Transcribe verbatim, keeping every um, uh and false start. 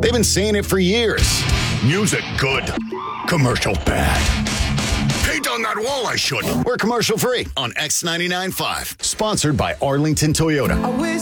They've been saying it for years. Music good. Commercial bad. Paint on that wall I should. We're commercial free on X ninety-nine point five. Sponsored by Arlington Toyota.